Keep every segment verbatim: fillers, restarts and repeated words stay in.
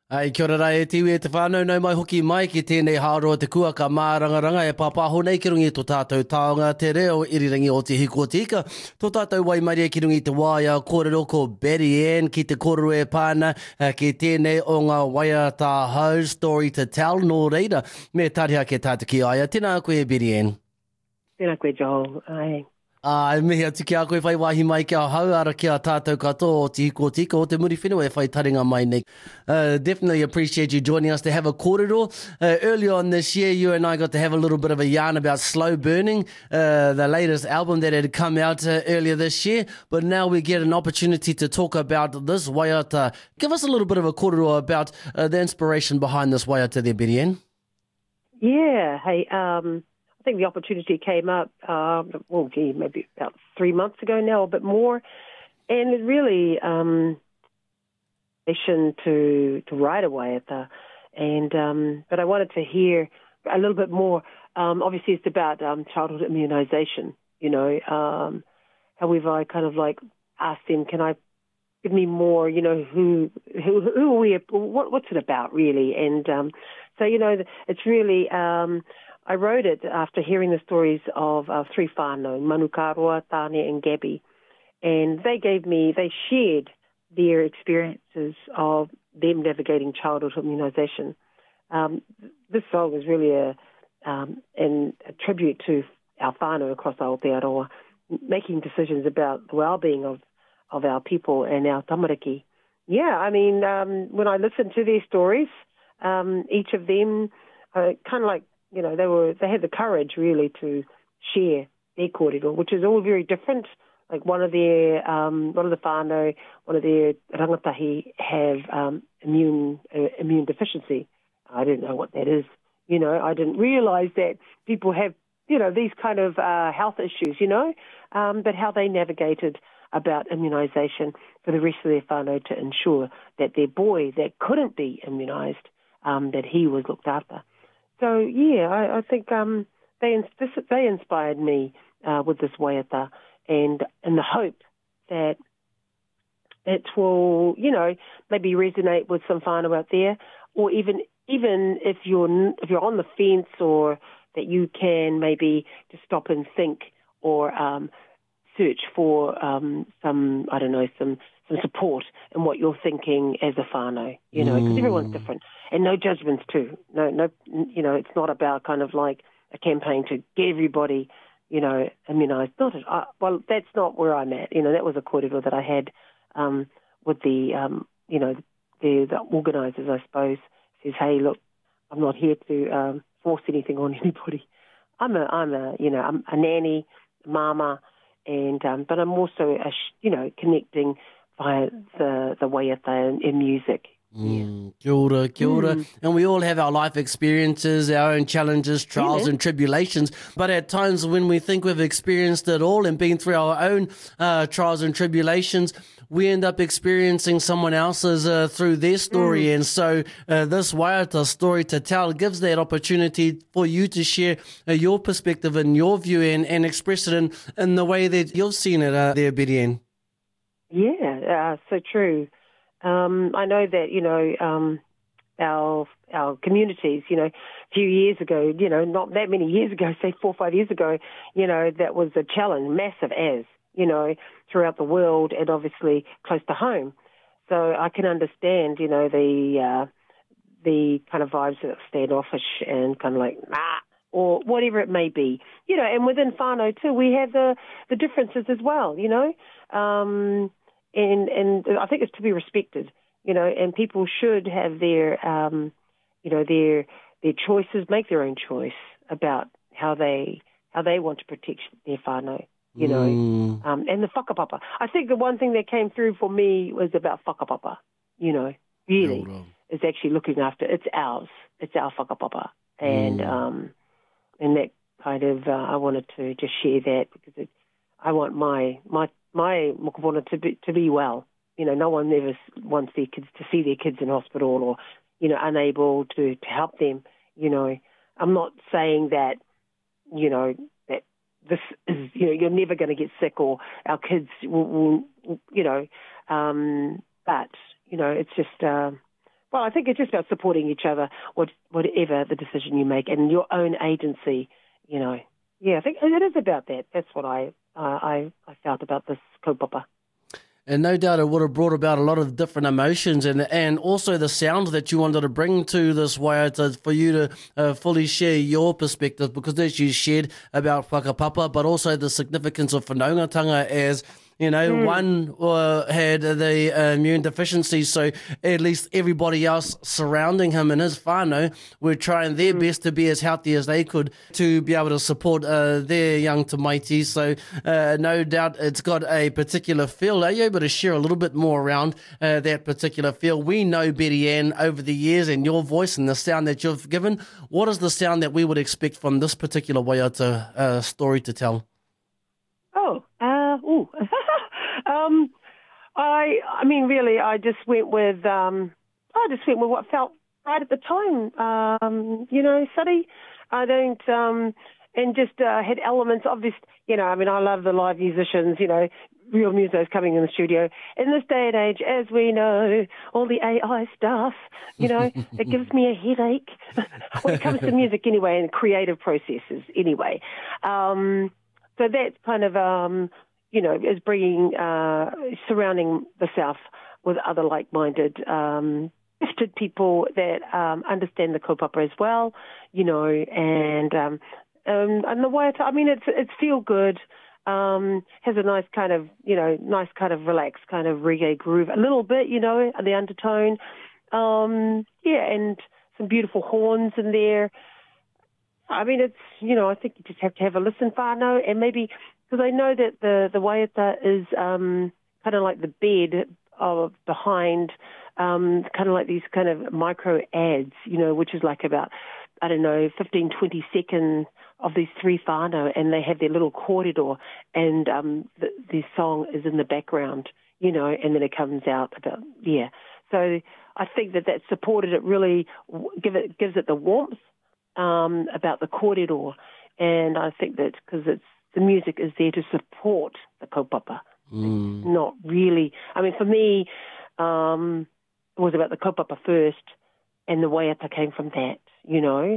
Ai, kia ora rai e tiwi e te whānau nau mai hoki mai ki tēnei hāroa te kua ka mārangaranga e pāpāho nei ki rungi tō tātou taonga te reo irirangi o te hiko tika. Tō tātou waimaria ki rungi te waia kōrero ko Betty Ann ki te kōrero e pāna uh, ki tēnei o ngā waia tā hau story to tell nō reira. Me tariha ke tātou ki aia. Tēnā koe Betty Ann. Tēnā koe Joel. Ai. Ah, mihi atu ki a koe whai wahi mai kia hau ara kia tātou katoa o te hiko tika o te muri whenua e whai taringa mai nei. Uh, definitely appreciate you joining us to have a kōrero. Uh, earlier on this year, you and I got to have a little bit of a yarn about Slow Burning, uh, the latest album that had come out uh, earlier this year. But now we get an opportunity to talk about this waiata. Give us a little bit of a kōrero about uh, the inspiration behind this waiata there, Betty Ann. Yeah, hey, um... I think the opportunity came up, uh, well, gee, maybe about three months ago now, a bit more, and it really um, mission to to write away at the, and um, but I wanted to hear a little bit more. Um, obviously, it's about um, childhood immunization, you know. Um, however, I kind of like asked him, can I give me more, you know, who who who are we? What, what's it about really? And um, so, you know, it's really. Um, I wrote it after hearing the stories of uh, three whānau, Manukaroa, Tane and Gabby. And they gave me, they shared their experiences of them navigating childhood immunisation. Um, this song is really a, um, an, a tribute to our whānau across Aotearoa, making decisions about the well-being of, of our people and our tamariki. Yeah, I mean, um, when I listened to their stories, um, each of them uh, kind of like, you know, they were they had the courage really to share their kōrero, which is all very different. Like one of their um, one of the whānau, one of their rangatahi have um, immune uh, immune deficiency. I didn't know what that is. You know, I didn't realise that people have, you know, these kind of uh, health issues. You know, um, but how they navigated about immunisation for the rest of their whānau to ensure that their boy that couldn't be immunised, um, that he was looked after. So, yeah, I, I think um, they this, they inspired me uh, with this waiata, and in the hope that it will, you know, maybe resonate with some whānau out there, or even even if you're if you're on the fence, or that you can maybe just stop and think, or um, search for um, some, I don't know, some some support in what you're thinking as a whānau, you know, because mm. everyone's different. And no judgments too. No, no, you know, it's not about kind of like a campaign to get everybody, you know, immunised. Not, uh, well, that's not where I'm at. You know, that was a kōrero that I had um, with the, um, you know, the, the organisers, I suppose. Says, hey, look, I'm not here to um, force anything on anybody. I'm a, I'm a, you know, I'm a nanny, a mama, and um, but I'm also, a, you know, connecting via the the waiata and, and music. Mm, kia ora, kia ora. Mm. And we all have our life experiences, our own challenges, trials yeah. and tribulations. But at times when we think we've experienced it all and been through our own uh, trials and tribulations, we end up experiencing someone else's uh, through their story. Mm. And so uh, this waiata story to tell gives that opportunity for you to share uh, your perspective and your view and, and express it in, in the way that you've seen it uh, there, Betty Ann. Yeah, uh, so true. Um, I know that, you know, um, our our communities, you know, a few years ago, you know, not that many years ago, say four or five years ago, you know, that was a challenge, massive as, you know, throughout the world and obviously close to home. So I can understand, you know, the uh, the kind of vibes that are standoffish and kind of like, nah, or whatever it may be. You know, and within whānau too, we have the, the differences as well, you know. Um And and I think it's to be respected, you know, and people should have their, um, you know, their their choices, make their own choice about how they how they want to protect their whānau, you know, mm. um, and the whakapapa. I think the one thing that came through for me was about whakapapa, you know, really, no, no. is actually looking after, it's ours, it's our whakapapa, and mm. um, and that kind of, uh, I wanted to just share that because it, I want my my my mokopuna to be to be well. You know, no one ever wants their kids to see their kids in hospital or, you know, unable to, to help them. You know, I'm not saying that, you know, that this is, you know, you're never going to get sick or our kids will, will you know, um, but, you know, it's just, uh, well, I think it's just about supporting each other, what, whatever the decision you make, and your own agency, you know. Yeah, I think it is about that. That's what I uh, I, I felt about this kaupapa. And no doubt it would have brought about a lot of different emotions and and also the sound that you wanted to bring to this waiata for you to uh, fully share your perspective, because as you shared about whakapapa, but also the significance of whanaungatanga as, you know, mm. one uh, had the uh, immune deficiency, so at least everybody else surrounding him and his whānau were trying their mm. best to be as healthy as they could to be able to support uh, their young tamaiti. So uh, no doubt it's got a particular feel. Are you able to share a little bit more around uh, that particular feel? We know Betty Ann over the years and your voice and the sound that you've given. What is the sound that we would expect from this particular waiata uh, story to tell? Oh, uh, ooh. um, I, I mean, really, I just went with, um, I just went with what felt right at the time. Um, you know, Sadi, I don't, um, and just uh, had elements of this. You know, I mean, I love the live musicians. You know, real musos coming in the studio. In this day and age, as we know, all the A I stuff. You know, it gives me a headache when it comes to music, anyway, and creative processes, anyway. Um, So that's kind of, um, you know, is bringing, uh, surrounding the South with other like-minded, um, gifted people that um, understand the kaupapa as well, you know, and um, um, and the waiata, I mean, it's it's feel good, um, has a nice kind of, you know, nice kind of relaxed kind of reggae groove, a little bit, you know, the undertone, um, yeah, and some beautiful horns in there. I mean, it's, you know, I think you just have to have a listen, whānau, and maybe, because I know that the, the waiata is um, kind of like the bed of behind, um, kind of like these kind of micro ads, you know, which is like about, I don't know, fifteen, twenty seconds of these three whānau, and they have their little corridor, and um, the, the song is in the background, you know, and then it comes out about, yeah. So I think that that supported it really, give it gives it the warmth. Um, about the corridor, and I think that because it's the music is there to support the kaupapa, mm. not really. I mean, for me, um, it was about the kaupapa first, and the waiata came from that. You know,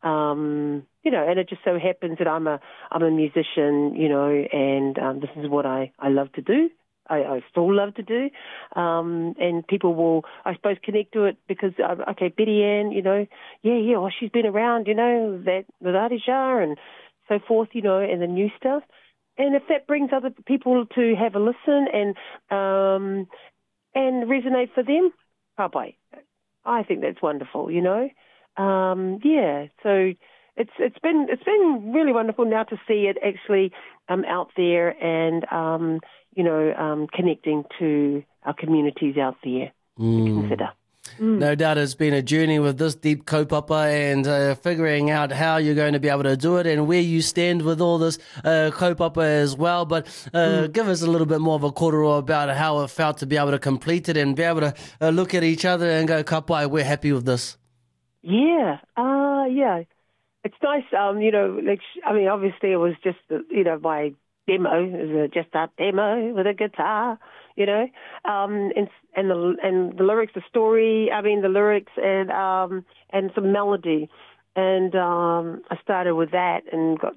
um, you know, and it just so happens that I'm a I'm a musician, you know, and um, this is what I, I love to do. I, I still love to do, um, and people will, I suppose, connect to it because, uh, okay, Betty Ann, you know, yeah, yeah, well, she's been around, you know, that with Arija and so forth, you know, and the new stuff. And if that brings other people to have a listen and um, and resonate for them, papai, I think that's wonderful, you know. Um, yeah, so it's it's been it's been really wonderful now to see it actually um, out there and. Um, you know, um, connecting to our communities out there mm. to consider. Mm. No doubt it's been a journey with this deep kaupapa and uh, figuring out how you're going to be able to do it and where you stand with all this uh, kaupapa as well. But uh, mm. give us a little bit more of a kororo about how it felt to be able to complete it and be able to uh, look at each other and go, kapai, we're happy with this. Yeah, uh, yeah. It's nice, um, you know, like, I mean, obviously it was just, you know, my demo, it was just a demo with a guitar, you know, um, and and the and the lyrics, the story. I mean, the lyrics and um, and some melody, and um, I started with that and got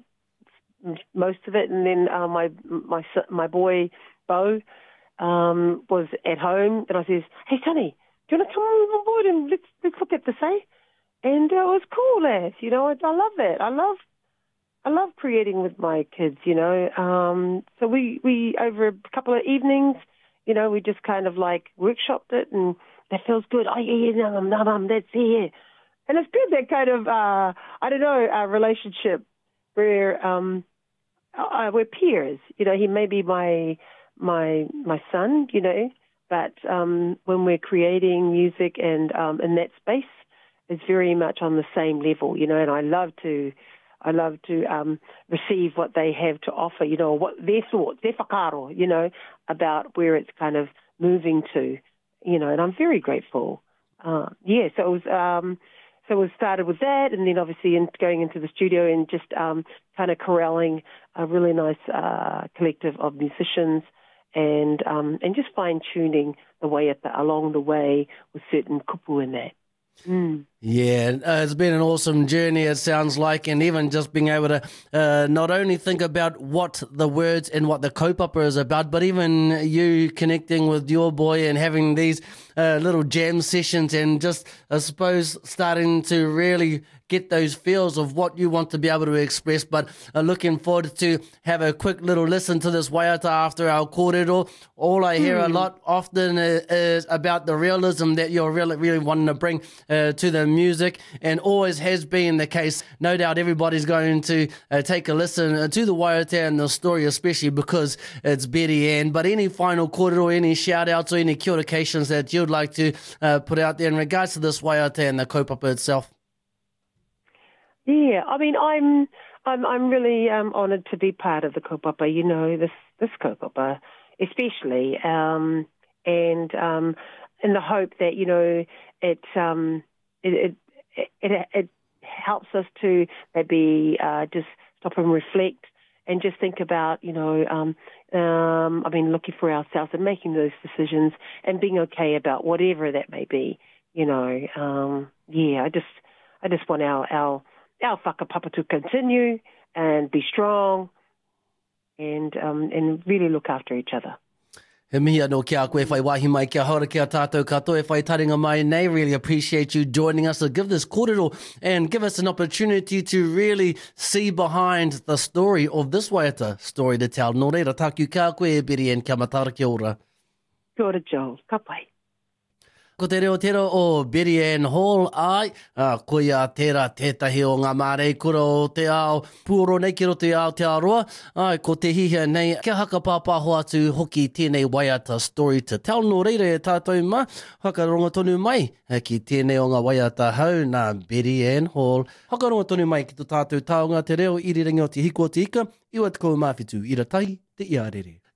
most of it, and then uh, my my my boy Bo um, was at home, and I says, "Hey, Sonny, do you want to come on board and let's let's look at this, eh?" And uh, it was cool, lads. You know, I, I love that. I love. I love creating with my kids, you know. Um, so we, we, over a couple of evenings, you know, we just kind of like workshopped it and that feels good. Oh, yeah, yeah, no, no, no, that's it. And it's good, that kind of, uh, I don't know, uh, relationship where um, uh, we're peers. You know, he may be my, my, my son, you know, but um, when we're creating music and um, in that space, it's very much on the same level, you know, and I love to, I love to um, receive what they have to offer, you know, what their thoughts, their whakaaro, you know, about where it's kind of moving to, you know, and I'm very grateful. Uh, yeah, so it was, um, so we started with that, and then obviously in, going into the studio and just um, kind of corralling a really nice uh, collective of musicians and um, and just fine-tuning the waiata along the way with certain kupu in that. Mm. Yeah, uh, it's been an awesome journey, it sounds like, and even just being able to uh, not only think about what the words and what the kaupapa is about, but even you connecting with your boy and having these uh, little jam sessions and just, I suppose, starting to really get those feels of what you want to be able to express. But uh, looking forward to have a quick little listen to this waiata after our kōrero. All I hear mm. a lot often is, is about the realism that you're really, really wanting to bring uh, to the music, and always has been the case. No doubt everybody's going to uh, take a listen to the waiata and the story, especially because it's Betty Ann. But any final kōrero, any shout-outs or any kia orations that you'd like to uh, put out there in regards to this waiata and the kaupapa itself? Yeah, I mean, I'm I'm I'm really um, honoured to be part of the kaupapa. You know, this this kaupapa, especially, um, and um, in the hope that you know it um, it, it it it helps us to maybe uh, just stop and reflect and just think about you know um, um, I mean, looking for ourselves and making those decisions and being okay about whatever that may be. You know, um, yeah, I just I just want our our our whakapapa to continue and be strong and um, and really look after each other. He mihi anō kia koe whai wahi mai kia haura kia tātou katoa e whai taringa mai nei. Really appreciate you joining us to give this kōrero and give us an opportunity to really see behind the story of this waiata story to tell. Nō reira, tāku kia koe e Betty Ann, kia matara kia ora. Kia ora, Joel. Ka pai. Ko te reo tera o Betty Ann Hall, ai, uh, ko ia tera tētahi o ngā mārei kura o te ao puoro nei ki roto i Aotearoa, ai, ko te hihia nei, kia haka pāpāho atu hoki tēnei waiata story to tell. Nō reira e tātou ma, hakaronga tonu mai ki tēnei o ngā waiata hau nā Betty Ann Hall. Hakaronga tonu mai ki tō tātou taonga te reo, iriringi o te hiko o te ika, iwa te kou mawhitu, ira tahi, te iarere.